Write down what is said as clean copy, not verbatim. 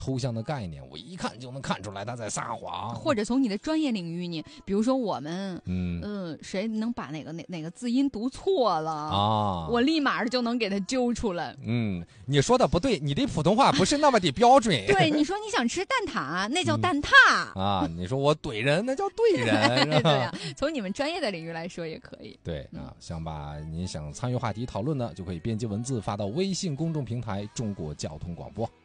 抽象的概念，我一看就能看出来他在撒谎。 或者从你的专业领域，你比如说我们，谁能把哪个字音读错了啊？我立马就能给他揪出来。 你说的不对，你的普通话不是那么的标准。 对，你说你想吃蛋挞，那叫蛋挞啊。你说我怼人，那叫怼人。 对啊，从你们专业的领域来说也可以。 对啊，您想参与话题讨论的，就可以编辑文字发到微信公众平台中国交通广播。